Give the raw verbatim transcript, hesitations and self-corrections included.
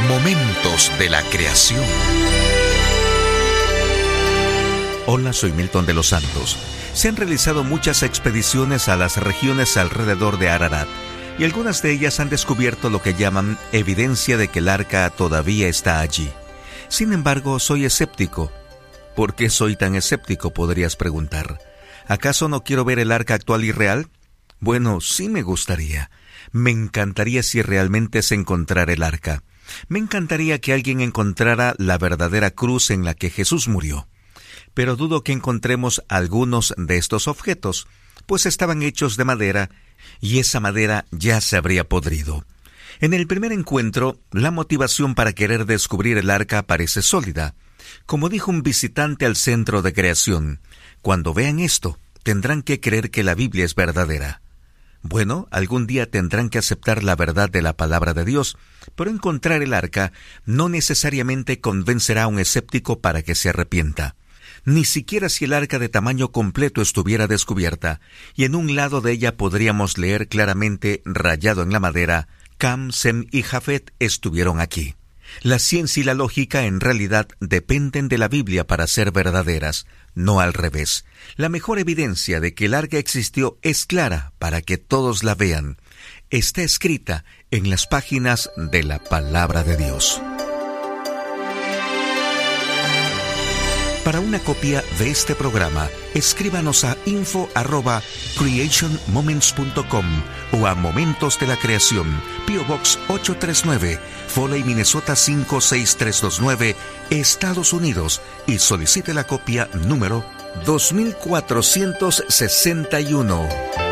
Momentos de la creación. Hola, soy Milton de los Santos. Se han realizado muchas expediciones a las regiones alrededor de Ararat, y algunas de ellas han descubierto lo que llaman evidencia de que el arca todavía está allí. Sin embargo, soy escéptico. ¿Por qué soy tan escéptico?, podrías preguntar. ¿Acaso no quiero ver el arca actual y real? Bueno, sí me gustaría. Me encantaría si realmente se encontrara el arca. Me encantaría que alguien encontrara la verdadera cruz en la que Jesús murió. Pero dudo que encontremos algunos de estos objetos, pues estaban hechos de madera, y esa madera ya se habría podrido. En el primer encuentro, la motivación para querer descubrir el arca parece sólida. Como dijo un visitante al centro de creación, cuando vean esto, tendrán que creer que la Biblia es verdadera. Bueno, algún día tendrán que aceptar la verdad de la palabra de Dios, pero encontrar el arca no necesariamente convencerá a un escéptico para que se arrepienta. Ni siquiera si el arca de tamaño completo estuviera descubierta, y en un lado de ella podríamos leer claramente, rayado en la madera, Cam, Sem y Jafet estuvieron aquí. La ciencia y la lógica en realidad dependen de la Biblia para ser verdaderas, no al revés. La mejor evidencia de que el arca existió es clara para que todos la vean. Está escrita en las páginas de la Palabra de Dios. Para una copia de este programa, escríbanos a info arroba creation moments punto com o a Momentos de la Creación, P O Box ocho tres nueve, Foley, Minnesota cinco seis tres dos nueve, Estados Unidos, y solicite la copia número dos mil cuatrocientos sesenta y uno.